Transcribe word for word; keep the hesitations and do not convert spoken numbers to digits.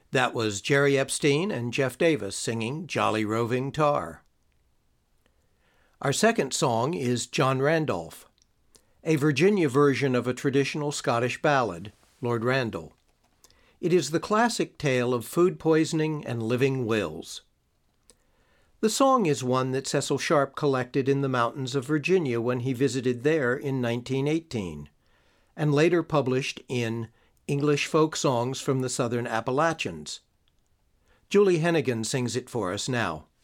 That was Jerry Epstein and Jeff Davis singing Jolly Roving Tar. Our second song is John Randolph, a Virginia version of a traditional Scottish ballad, Lord Randall. It is the classic tale of food poisoning and living wills. The song is one that Cecil Sharp collected in the mountains of Virginia when he visited there in nineteen eighteen, and later published in English Folk Songs from the Southern Appalachians. Julie Hennigan sings it for us now.